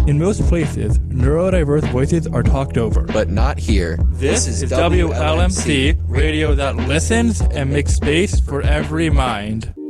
In most places, neurodiverse voices are talked over. But not here. This is WLMC, radio that listens and makes space for every mind.